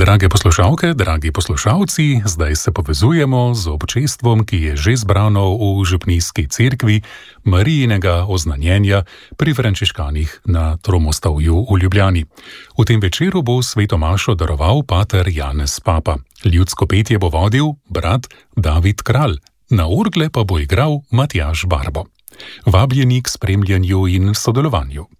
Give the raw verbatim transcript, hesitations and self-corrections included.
Drage poslušalke, dragi poslušalci, zdaj se povezujemo z občestvom, ki je že zbrano v župnijski cerkvi Marijinega oznanjenja pri Frančiškanih na Tromostovju v Ljubljani. V tem večeru bo sveto mašo daroval pater Janez Papa. Ljudsko petje bo vodil brat David Kralj, na orgle pa bo igral Matjaž Barbo. Vabljeni k spremljanju in sodelovanju.